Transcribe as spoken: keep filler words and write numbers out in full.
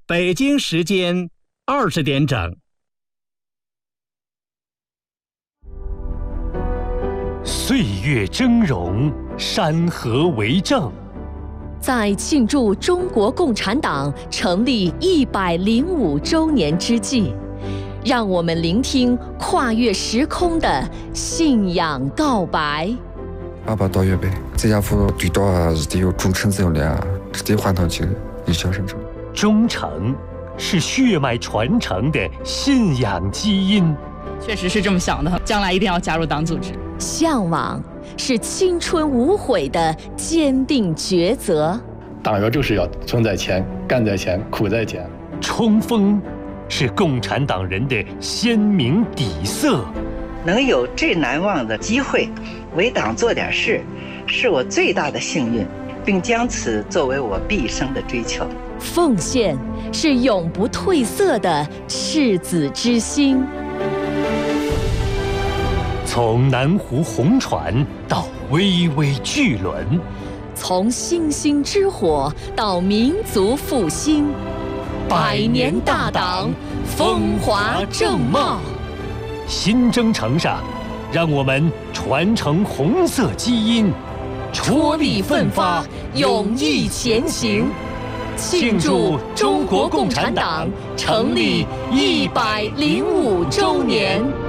北京时间二十点整。 岁月峥嵘，山河为证。 在庆祝中国共产党成立一百零五周年之际，让我们聆听跨越时空的信仰告白。 阿爸到月呗，这家伙对到啊，是得有忠诚这样的啊，是得换上去一笑生成。 忠诚是血脉传承的信仰基因。 确实是这么想的，将来一定要加入党组织。 向往是青春无悔的坚定抉择。 党员就是要存在前，干在前，苦在前。 冲锋是共产党人的鲜明底色。 能有这难忘的机会为党做点事，是我最大的幸运，并将此作为我毕生的追求。 奉献是永不褪色的赤子之心。 从南湖红船到巍巍巨轮， 从星星之火到民族复兴，百年大党风华正茂。 新征程上，让我们传承红色基因， 踔厉奋发，勇毅前行，庆祝中国共产党成立一百零五周年。